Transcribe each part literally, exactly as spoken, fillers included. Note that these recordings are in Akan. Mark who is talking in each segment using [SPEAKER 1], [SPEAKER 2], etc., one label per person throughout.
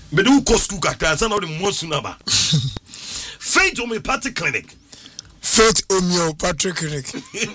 [SPEAKER 1] me do ko school kakra san na the monsoon aba Faith Homeopathic Clinic
[SPEAKER 2] Faith Homeopathic Clinic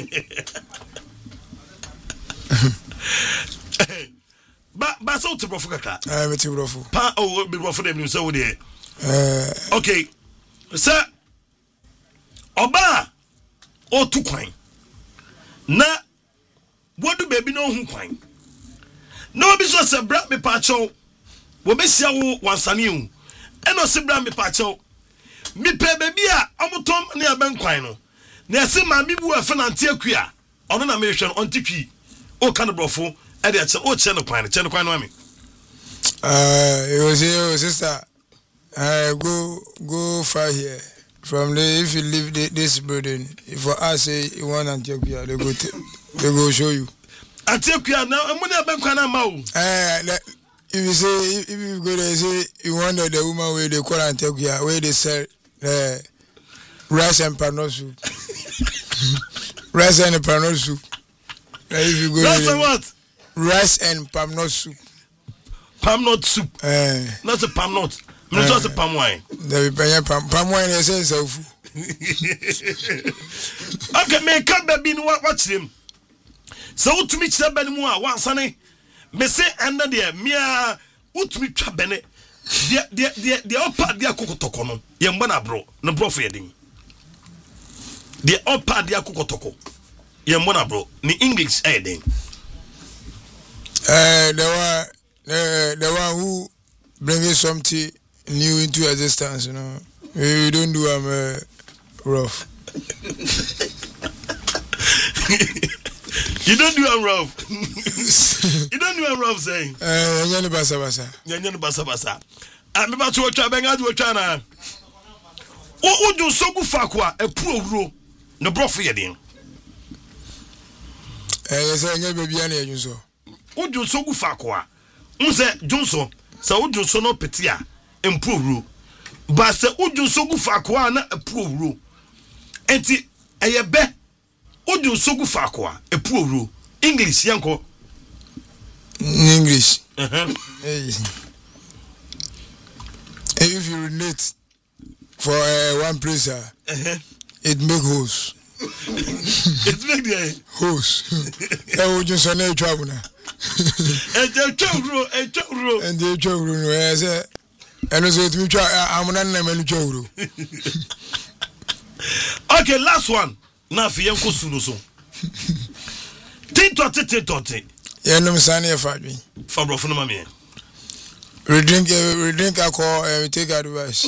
[SPEAKER 1] ba ba so to brofu kakra
[SPEAKER 2] eh me ti brofu
[SPEAKER 1] pa oh be brofu dem so wo de
[SPEAKER 2] eh
[SPEAKER 1] okay sir oba o tu kwan na wodu baby no hu kwan no bi so se bra me pa cho wo be sia wo wansane hu eno se bra me pa cho mi pe baby a amotom ne aben kwan no na se ma mi bu afa na ante akua ono na me hwe on titwi o kan brofo e de ache o che no kwan che no kwan no ami
[SPEAKER 2] uh you see your sister uh go go far here from the if you leave the, this building if for us say you want Antioquia they go t- they go show you
[SPEAKER 1] Antioquia na money aben kwan na ma o
[SPEAKER 2] eh if you say if you go there say you want the woman where they call Antioquia where they sell uh, rice and panno soup rice and panno soup if you go
[SPEAKER 1] rice
[SPEAKER 2] there,
[SPEAKER 1] and what
[SPEAKER 2] rice and palm nut soup
[SPEAKER 1] palm nut soup
[SPEAKER 2] eh
[SPEAKER 1] not a palm nut me just a palm wine
[SPEAKER 2] there be palm palm wine essence of
[SPEAKER 1] okay me come baby no watch him so utumi chira bani mu a wansane me say enda de mia utumi twa bene de de de de opa de akokotoko no ye mba na bro no bro for yedin de opa de akokotoko ye mba na bro ni English eh den
[SPEAKER 2] uh the one uh, the one who bringing something new into existence, you know. You don't do um uh, rough.
[SPEAKER 1] You don't do am rough. You don't do am rough saying.
[SPEAKER 2] Eh, nyane basa basa.
[SPEAKER 1] Nyane basa basa. Ah, me ba to twa benga do twa na. O odu sogu fakwa epu owuro no brofo ye den.
[SPEAKER 2] Eh, yesa nya baby ana yunso.
[SPEAKER 1] Odu sogu fakwa. Unse Johnson, sa odu so no petia empu owuro. Ba se odu sogu fakwa na epu owuro. Enti eyebe odu sogu fakwa epu owuro. English yanko.
[SPEAKER 2] English.
[SPEAKER 1] Uh-huh.
[SPEAKER 2] Hey. If you relate for uh, one place, uh,
[SPEAKER 1] uh-huh.
[SPEAKER 2] it make holes.
[SPEAKER 1] It make the
[SPEAKER 2] holes. That would just on a trouble now.
[SPEAKER 1] And the children, and children,
[SPEAKER 2] and the children, as a and also to try. I'm not a children.
[SPEAKER 1] Okay, last one. Now for Yanko Sunuso. Tintote, tintote.
[SPEAKER 2] Yeah, no, Sani, for me.
[SPEAKER 1] For Brofuna Mammy.
[SPEAKER 2] We drink, uh, we drink alcohol and we take advice.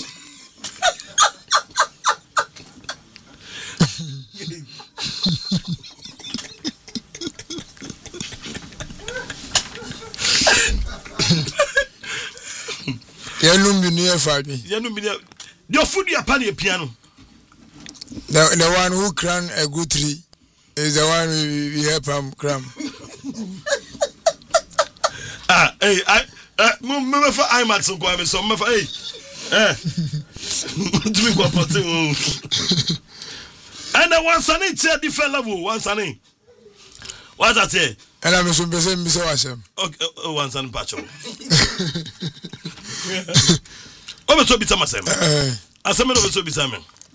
[SPEAKER 2] Yeah, no, be near for me.
[SPEAKER 1] Yeah, no, be near. Your food, your pan, piano.
[SPEAKER 2] The the one who cram a good tree is the one we, we help him cram.
[SPEAKER 1] Ah, hey, I. Move for IMAX and go. I'm so much. Hey, eh. Do me go party. And I want Sunny to a different level. One Sunny. What's that say?
[SPEAKER 2] And I'm so busy, Mister Washam.
[SPEAKER 1] Okay, one Sunny Pacho. Over so be some same. I summon over so be some.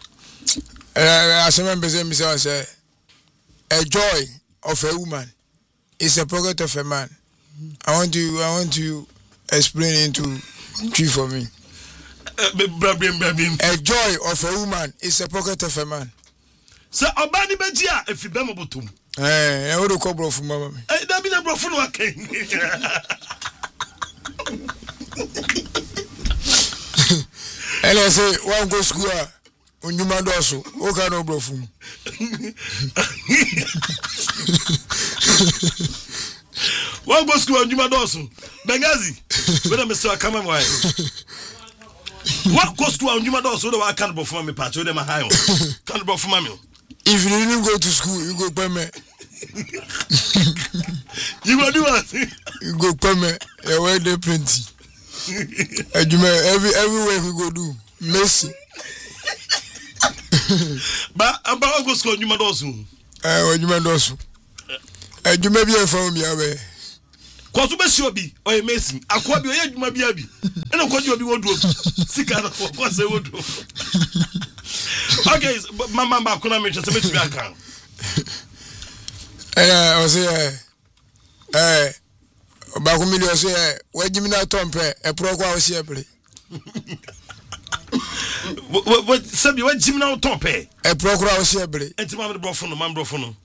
[SPEAKER 2] I summon busy, Mister Washam. A joy of a woman is a pocket of a man. I want to, I want to. Explain into tree for me. A joy of a woman is a pocket of a man.
[SPEAKER 1] So Obani Bejia, if you bema botum.
[SPEAKER 2] Eh, I would have called from Mamma.
[SPEAKER 1] Eh, that mean a bro for working.
[SPEAKER 2] And I say, one go school when you man also. Okay, no bro from.
[SPEAKER 1] One go school and you mad also. Bengazi. When I miss a come away. What go school and you mad also? I can't perform me patch with them a high. Can't perform me.
[SPEAKER 2] If you didn't go to school, you go pay me.
[SPEAKER 1] You will do what?
[SPEAKER 2] You go pay me. You wear the plenty. And you may every everywhere we go do. Messi.
[SPEAKER 1] But about go school and you mad also.
[SPEAKER 2] Eh, when you mad also. And you may be a phone me away.
[SPEAKER 1] kwaso be sure bi o emesi akwa bi o ye dwuma bi abi e no kwaji obi wodu sika na kwase wodu okay mama ba kuna me chese metumi aka
[SPEAKER 2] eh o se eh ba ku mi o se wa jimi na tompe e pro kwa o se ebre
[SPEAKER 1] what sabi wa jimi na tompe
[SPEAKER 2] e pro kwa o se ebre
[SPEAKER 1] enti ma me brofo no ma brofo no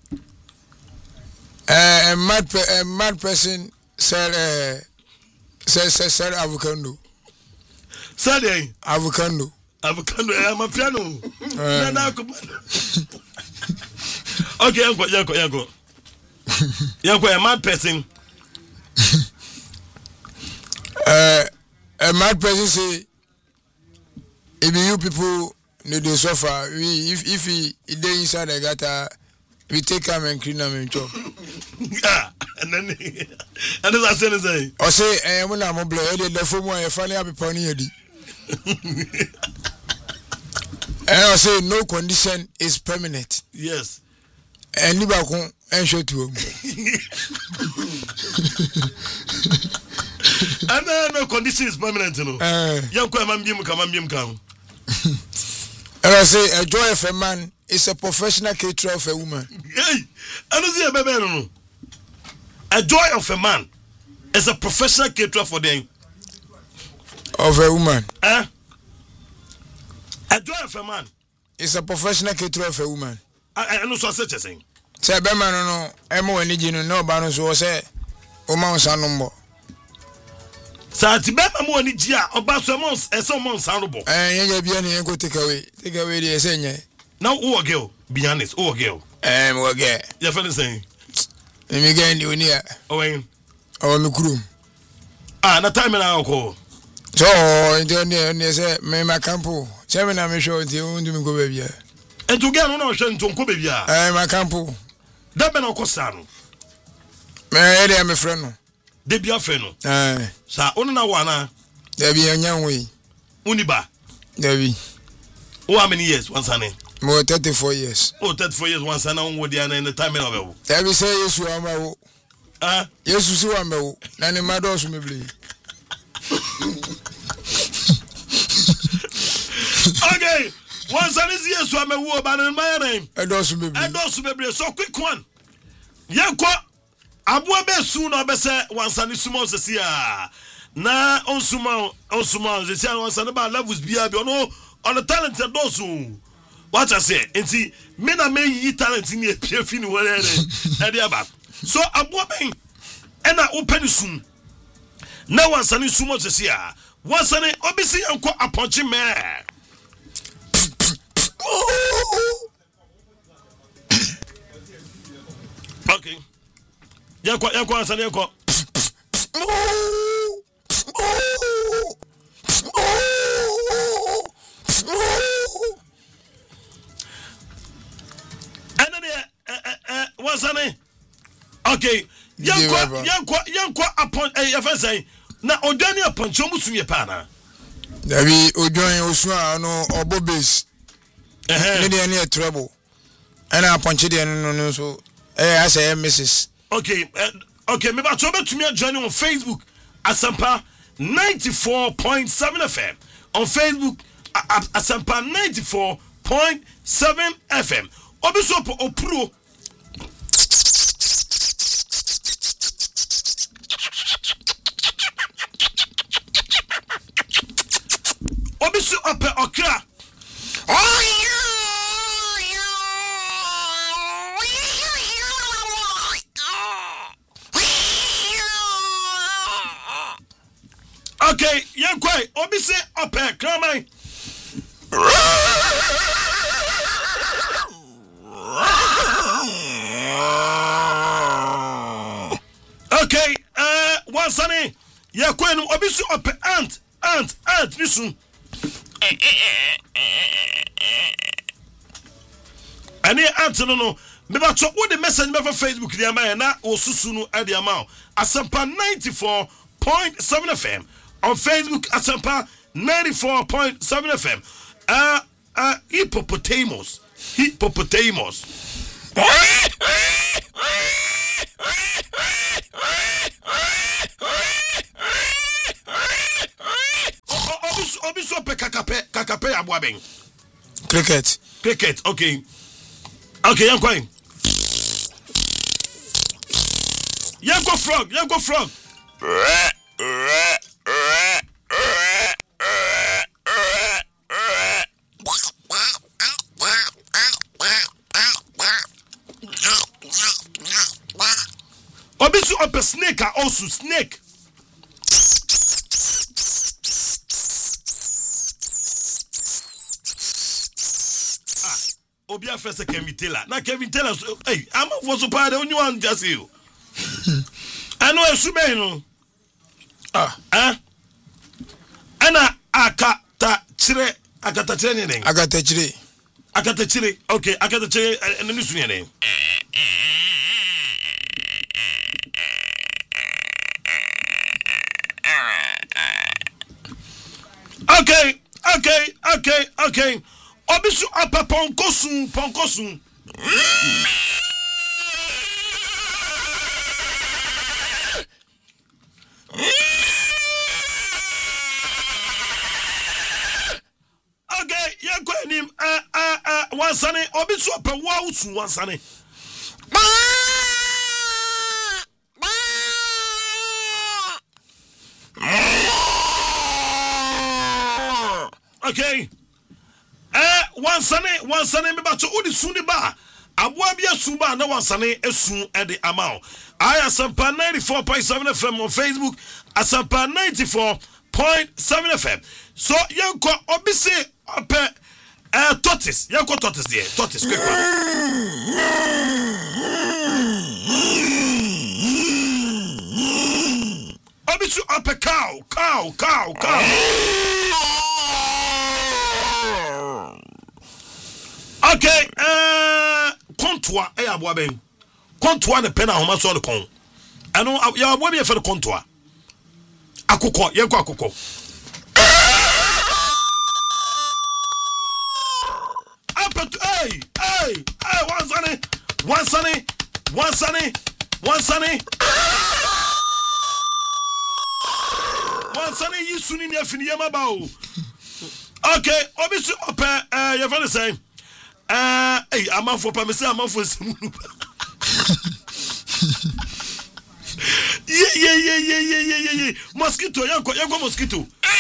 [SPEAKER 2] a mad a mad person said uh, said said said avocado.
[SPEAKER 1] Said
[SPEAKER 2] avocado.
[SPEAKER 1] Avocado. I'm a piano. Okay, Yanko, Yanko, Yanko. Yanko, a mad person.
[SPEAKER 2] Uh, a mad person say, if you people need to suffer, we if if he they inside the gutter. We take him and clean him in chop.
[SPEAKER 1] Yeah, and then and as I said, say,
[SPEAKER 2] I say, eh, when I'm mobile, the phone one, I finally have a pony. And I say, no condition is permanent.
[SPEAKER 1] Yes.
[SPEAKER 2] And you back home and show to him.
[SPEAKER 1] And uh, no condition is permanent, you know. Young man, you come and come.
[SPEAKER 2] And I say, a joy of a man is a professional caterer of a woman.
[SPEAKER 1] Hey, I don't see a baby. No, a joy of a man is a professional caterer for them.
[SPEAKER 2] Of a woman.
[SPEAKER 1] Eh? A joy of a man
[SPEAKER 2] is a professional caterer of a woman.
[SPEAKER 1] I know so such a thing.
[SPEAKER 2] Say, a man, no, Emo and Nijin, no, Banos was say, O Mount number.
[SPEAKER 1] Satibema mo ni gia oba so months e so months arobo
[SPEAKER 2] eh yen bia ne go take away take away the senye
[SPEAKER 1] now who girl be honest who girl
[SPEAKER 2] eh mo girl
[SPEAKER 1] you feel saying
[SPEAKER 2] me girl ni oni a
[SPEAKER 1] o wen
[SPEAKER 2] o me kurum
[SPEAKER 1] ah na time na ko
[SPEAKER 2] so ndio ne ne say me ma campo say me na me show ndio ndu me go ba bia
[SPEAKER 1] entu girl no na hwe ntu ko ba bia
[SPEAKER 2] eh ma campo
[SPEAKER 1] da be na ko sa no
[SPEAKER 2] me ere me friend no
[SPEAKER 1] de bia fe no
[SPEAKER 2] eh
[SPEAKER 1] sa onu na wana
[SPEAKER 2] da bia nyanwe
[SPEAKER 1] uniba
[SPEAKER 2] da bi
[SPEAKER 1] o how many years once ane
[SPEAKER 2] mo thirty-four years
[SPEAKER 1] oh thirty-four years once ane on wodi ane in the time na be
[SPEAKER 2] da bi say yesu amawo
[SPEAKER 1] ah
[SPEAKER 2] yesu si wa mewo na ne mado so meble
[SPEAKER 1] okay once ane si yesu amawo ba na my name
[SPEAKER 2] edo so meble
[SPEAKER 1] edo so meble so quick one yanko Abua be soon or bese wansani sumo sesia na onsuma onsuma sesia wansani ba levels bia bi ono on the talented dosu what I say enti me na me yi talent ni epie fi ni wore e dey aba so abua ben e na open sum na wansani sumo sesia wansani obisi enko aponchi me okay Yanko, yanko, answer, yanko. And then, what's her name? Okay, yanko, yanko, yanko, upon a F S A. Now, Odani upon Chomusu Yapana.
[SPEAKER 2] There be Ojoin Osua, no, or Bobbies. Eh, any trouble. And I punch it in, so, eh, I say, Missus
[SPEAKER 1] Okay, uh, okay, maybe I'll try to me join on Facebook. Asampa ninety-four point seven F M. On Facebook, uh, Asampa ninety-four point seven F M. Obisopo Opro. Obisu Ope Okra. Okay, young boy, obisi up here, come on. Okay, uh, one sunny, yeah, queen, obisi up ant, ant, ant, listen. And here, ant, no, no. Maybe I talk with the message for Facebook, the man, na osusunu at the amount. Asampa ninety-four point seven F M. On Facebook, Asampa ninety-four point seven F M. Uh, uh, hippopotamus. Hippopotamus. obi so pe kakape kakape aboa ben.
[SPEAKER 2] Cricket.
[SPEAKER 1] Cricket, okay. Okay, yan kwai. Yan go frog, yan go frog. Obi so up a snake also snake. Obi afese Kevin Taylor. Na Kevin Taylor, hey, I'm for so part only one just you. I know asube no. Ah, eh? Ana akata chire, akata chire ne den.
[SPEAKER 2] Akata chire.
[SPEAKER 1] Akata chire. Okay, akata chire ene ni sunya ne. Okay, okay, okay, okay. Obisu apa ponkosun ponkosun. Okay, ya kwa nim eh eh eh wansane obisu apa wausu wansane. Okay. Eh wansane wansane me ba to odi suni ba aboa bia suba na wansane esu e de amao I Asampa ninety-four point seven F M on Facebook, Asampa ninety-four point seven F M. So yanko obise ope eh tortoise yanko tortoise there tortoise quick one. Obise ope cow cow cow cow. Okay, uh, contour, eh, aboa ben. Contour ne pena homa so de kon. Ano ya aboa be fe de contour. Akoko, ye ko akoko. Apet, hey, hey, hey, one sunny, one sunny, one sunny, one sunny. One sunny you suni ni afini yama ba o. Okay, obisu ope eh you feel the same. Uh, hey, I'm out for permission. I'm out for some. Yeah, yeah, yeah, yeah, yeah, yeah, yeah, yeah. Mosquito, yanko, yanko mosquito.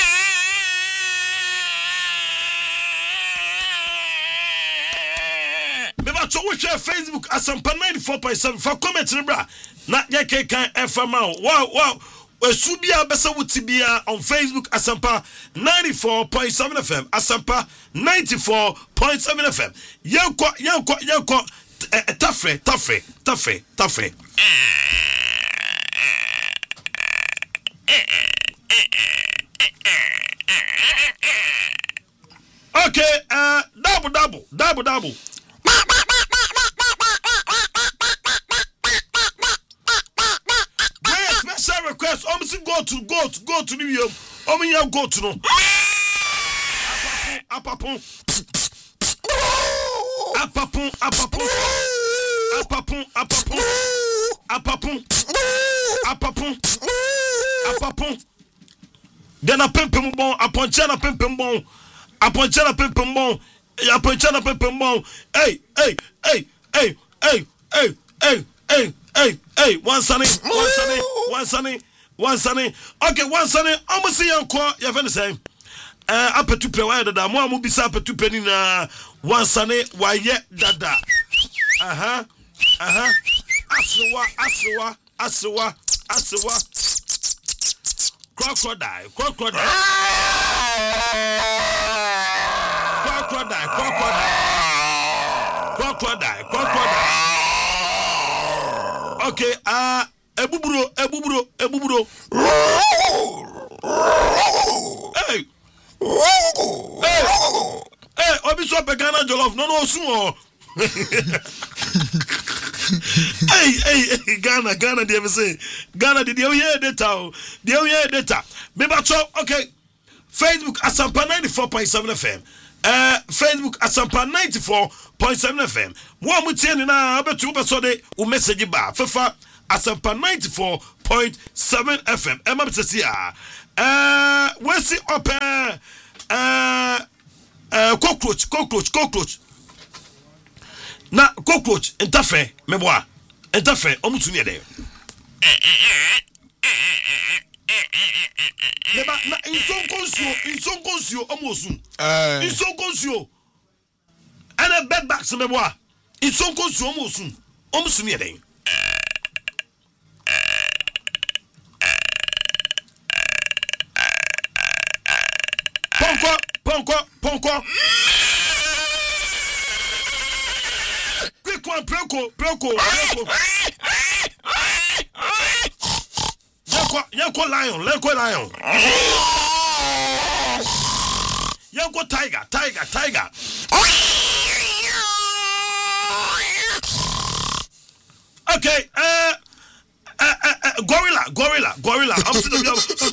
[SPEAKER 1] Maybe to watch your Facebook Asampa ninety-four point seven for comment, bra. Na yake kan F M out. Wow, wow. Esubia besa wutibia on Facebook Asampa ninety-four point seven F M Asampa ninety-four point seven F M yanko yanko yanko tafre tafre tafre tafre okay uh double double double double request almost go to go to go to New York. Omi ya go to no. Apapon apapon apapon apapon apapon apapon apapon apapon then a pimpin bon upon chana pimpin bon upon chana pimpin bon upon chana pimpin bon hey hey hey hey hey hey hey hey hey hey one sunny one sunny one sunny one sunny okay one sunny almost see you call you feel the same uh apetu pre why dada mo amu bisa apetu pe ni na one sunny why dada aha aha aswa aswa aswa aswa crocodile crocodile crocodile crocodile crocodile crocodile okay ah uh, ebuburo ebuburo ebuburo hey hey hey obi so pe Ghana jollof no no sun o hey hey Ghana Ghana dey say Ghana dey hear data dey hear data me ba cho okay Facebook Asampa ninety-four point seven F M uh Facebook Asampa ninety-four point seven F M wo mu tie ni na abetu be so de o message ba fefa Asampa ninety-four point seven F M. Emma Bessia. Uh, we see up uh, uh, uh, cockroach cockroach cockroach na cockroach interfere meboa interfere omutu ne de Neba na inson konsuo inson konsuo omosun eh inson konsuo ana bed back meboa inson konsuo omosun omusu ne de Ponko, ponko, ponko. Quick one, preko, preko, preko. Yako, yako lion, yako lion. Yako tiger, tiger, tiger. Okay, uh, uh, uh, uh gorilla, gorilla, gorilla. I'm still